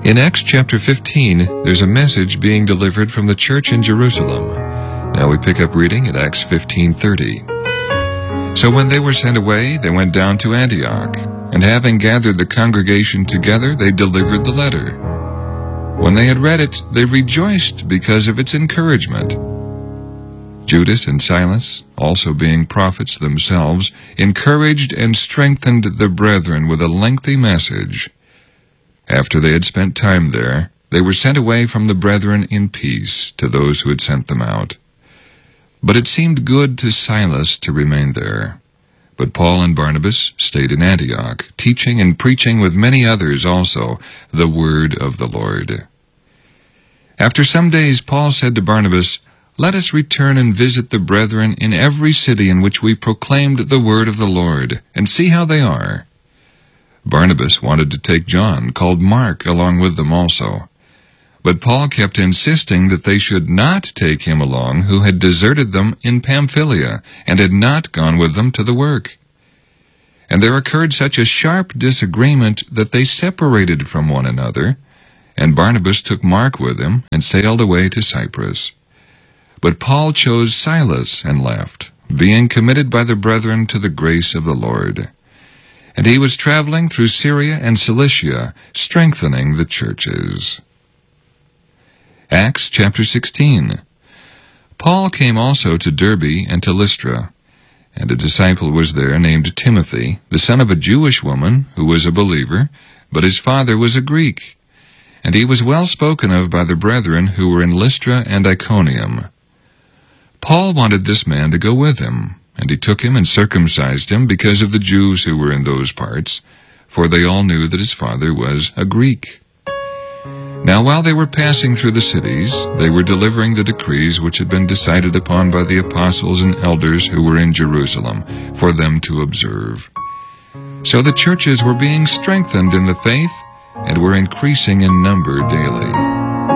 In Acts chapter 15, there's a message being delivered from the church in Jerusalem. Now we pick up reading at Acts 15:30. So when they were sent away, they went down to Antioch, and having gathered the congregation together, they delivered the letter. When they had read it, they rejoiced because of its encouragement. Judas and Silas, also being prophets themselves, encouraged and strengthened the brethren with a lengthy message. After they had spent time there, they were sent away from the brethren in peace to those who had sent them out. But it seemed good to Silas to remain there. But Paul and Barnabas stayed in Antioch, teaching and preaching with many others also the word of the Lord. After some days Paul said to Barnabas, "Let us return and visit the brethren in every city in which we proclaimed the word of the Lord, and see how they are." Barnabas wanted to take John, called Mark, along with them also. But Paul kept insisting that they should not take him along who had deserted them in Pamphylia and had not gone with them to the work. And there occurred such a sharp disagreement that they separated from one another, and Barnabas took Mark with him and sailed away to Cyprus. But Paul chose Silas and left, being committed by the brethren to the grace of the Lord. And he was traveling through Syria and Cilicia, strengthening the churches. Acts chapter 16. Paul came also to Derbe and to Lystra, and a disciple was there named Timothy, the son of a Jewish woman who was a believer, but his father was a Greek. And he was well spoken of by the brethren who were in Lystra and Iconium. Paul wanted this man to go with him, and he took him and circumcised him because of the Jews who were in those parts, for they all knew that his father was a Greek. Now while they were passing through the cities, they were delivering the decrees which had been decided upon by the apostles and elders who were in Jerusalem, for them to observe. So the churches were being strengthened in the faith, and were increasing in number daily.